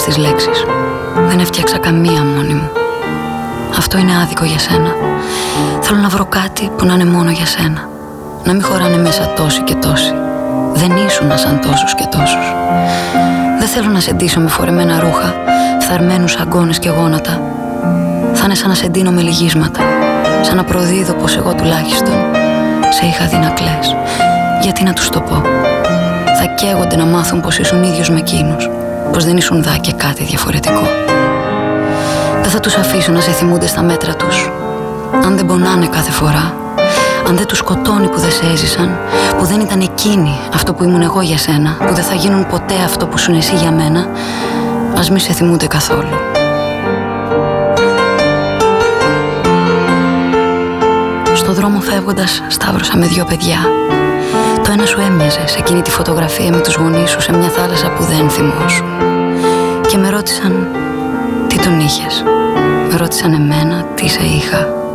τις λέξεις. Δεν έφτιαξα καμία μόνη μου. Αυτό είναι άδικο για σένα. Θέλω να βρω κάτι που να είναι μόνο για σένα. Να μην χωράνε μέσα τόσοι και τόσοι. Δεν ήσουνα σαν τόσους και τόσους. Δεν θέλω να σε ντύσω με φορεμένα ρούχα, φθαρμένους αγκώνες και γόνατα. Θα είναι σαν να σε ντύνω με λυγίσματα. Σαν να προδίδω πως εγώ τουλάχιστον σε είχα δει να κλαις. Γιατί να τους το πω? Θα καίγονται να μάθουν πως ήσουν ίδιος με εκείνους, πως δεν ήσουν δά και κάτι διαφορετικό. Δεν θα τους αφήσω να σε θυμούνται στα μέτρα τους. Αν δεν πονάνε κάθε φορά, αν δεν τους σκοτώνει που δεν σε έζησαν, που δεν ήταν εκείνοι αυτό που ήμουν εγώ για σένα, που δεν θα γίνουν ποτέ αυτό που ήσουν εσύ για μένα, ας μη σε θυμούνται καθόλου. Στο δρόμο φεύγοντας σταύρωσα με 2 παιδιά. Το ένα σου έμοιαζε σε εκείνη τη φωτογραφία με τους γονείς σου σε μια θάλασσα που δεν θυμόσουν. Και με ρώτησαν τι τον είχες. Με ρώτησαν εμένα τι σε είχα.